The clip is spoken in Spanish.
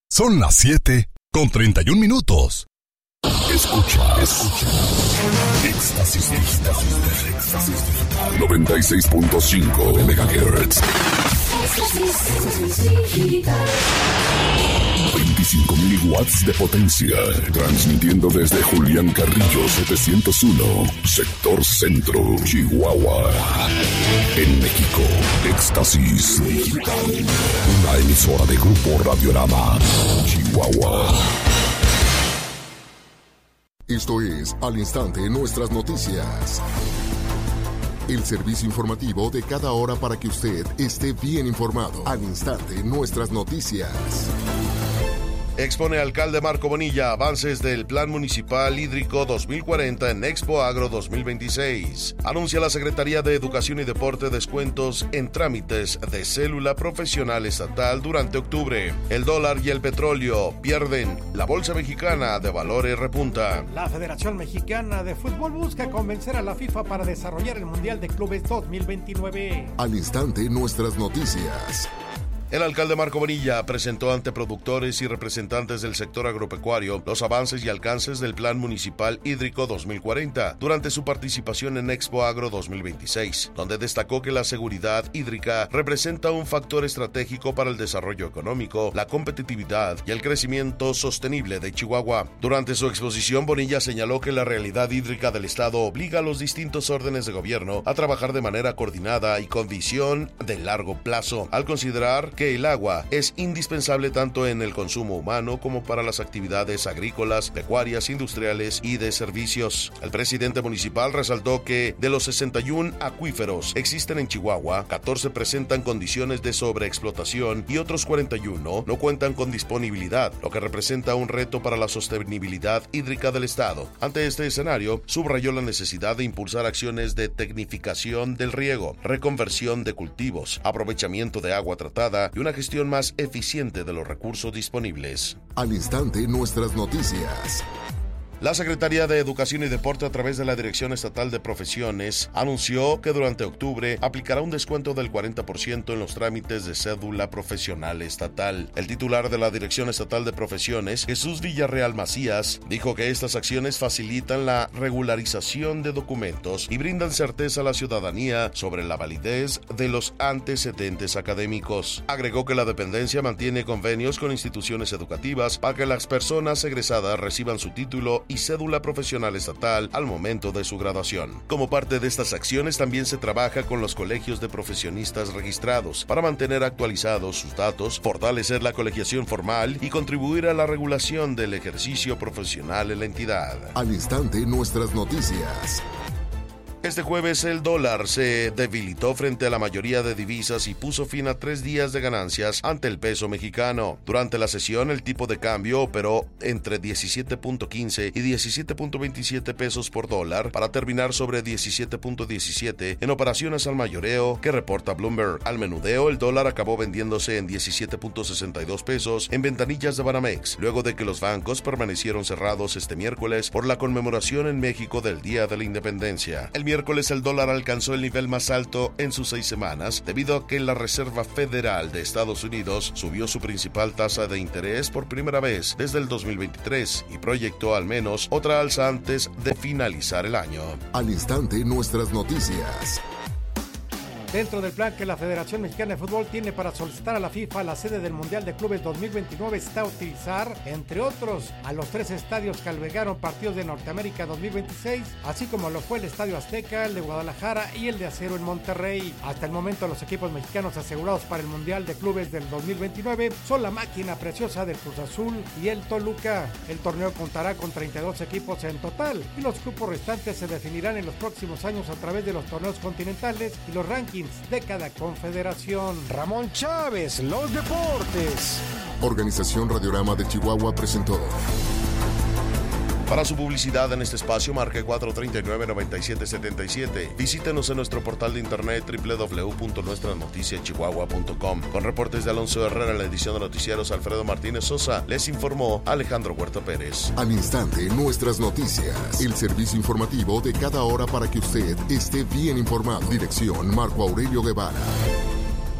Son las 7:31. Escucha. Éxtasis Digital. 96.5 MHz. 25.000 watts de potencia. Transmitiendo desde Julián Carrillo 701, sector centro, Chihuahua. En México, Éxtasis Digital. Una emisora de Grupo Radiorama, Chihuahua. Esto es Al Instante Nuestras Noticias. El servicio informativo de cada hora para que usted esté bien informado. Al Instante Nuestras Noticias. Expone alcalde Marco Bonilla avances del Plan Municipal Hídrico 2040 en Expo Agro 2026. Anuncia la Secretaría de Educación y Deporte descuentos en trámites de cédula profesional estatal durante octubre. El dólar y el petróleo pierden. La Bolsa Mexicana de Valores repunta. La Federación Mexicana de Fútbol busca convencer a la FIFA para desarrollar el Mundial de Clubes 2029. Al Instante Nuestras Noticias. El alcalde Marco Bonilla presentó ante productores y representantes del sector agropecuario los avances y alcances del Plan Municipal Hídrico 2040 durante su participación en Expo Agro 2026, donde destacó que la seguridad hídrica representa un factor estratégico para el desarrollo económico, la competitividad y el crecimiento sostenible de Chihuahua. Durante su exposición, Bonilla señaló que la realidad hídrica del Estado obliga a los distintos órdenes de gobierno a trabajar de manera coordinada y con visión de largo plazo, al considerar que el agua es indispensable tanto en el consumo humano como para las actividades agrícolas, pecuarias, industriales y de servicios. El presidente municipal resaltó que de los 61 acuíferos existen en Chihuahua, 14 presentan condiciones de sobreexplotación y otros 41 no cuentan con disponibilidad, lo que representa un reto para la sostenibilidad hídrica del Estado. Ante este escenario, subrayó la necesidad de impulsar acciones de tecnificación del riego, reconversión de cultivos, aprovechamiento de agua tratada y una gestión más eficiente de los recursos disponibles. Al Instante Nuestras Noticias. La Secretaría de Educación y Deporte, a través de la Dirección Estatal de Profesiones, anunció que durante octubre aplicará un descuento del 40% en los trámites de cédula profesional estatal. El titular de la Dirección Estatal de Profesiones, Jesús Villarreal Macías, dijo que estas acciones facilitan la regularización de documentos y brindan certeza a la ciudadanía sobre la validez de los antecedentes académicos. Agregó que la dependencia mantiene convenios con instituciones educativas para que las personas egresadas reciban su título y cédula profesional estatal al momento de su graduación. Como parte de estas acciones, también se trabaja con los colegios de profesionistas registrados para mantener actualizados sus datos, fortalecer la colegiación formal y contribuir a la regulación del ejercicio profesional en la entidad. Al Instante Nuestras Noticias. Este jueves el dólar se debilitó frente a la mayoría de divisas y puso fin a 3 días de ganancias ante el peso mexicano. Durante la sesión, el tipo de cambio operó entre 17.15 y 17.27 pesos por dólar para terminar sobre 17.17 en operaciones al mayoreo que reporta Bloomberg. Al menudeo, el dólar acabó vendiéndose en 17.62 pesos en ventanillas de Banamex, luego de que los bancos permanecieron cerrados este miércoles por la conmemoración en México del Día de la Independencia. El miércoles el dólar alcanzó el nivel más alto en sus 6 semanas debido a que la Reserva Federal de Estados Unidos subió su principal tasa de interés por primera vez desde el 2023 y proyectó al menos otra alza antes de finalizar el año. Al Instante Nuestras Noticias. Dentro del plan que la Federación Mexicana de Fútbol tiene para solicitar a la FIFA la sede del Mundial de Clubes 2029 está utilizar, entre otros, a los 3 estadios que albergaron partidos de Norteamérica 2026, así como lo fue el Estadio Azteca, el de Guadalajara y el de Acero en Monterrey. Hasta el momento, los equipos mexicanos asegurados para el Mundial de Clubes del 2029 son la máquina preciosa del Cruz Azul y el Toluca. El torneo contará con 32 equipos en total y los grupos restantes se definirán en los próximos años a través de los torneos continentales y los rankings de cada confederación. Ramón Chávez, los deportes. Organización Radiorama de Chihuahua presentó. Para su publicidad en este espacio, marque 439-9777. Visítenos en nuestro portal de internet www.nuestranoticiachihuahua.com. Con reportes de Alonso Herrera en la edición de noticieros, Alfredo Martínez Sosa, les informó Alejandro Huerta Pérez. Al Instante Nuestras Noticias. El servicio informativo de cada hora para que usted esté bien informado. Dirección Marco Aurelio Guevara.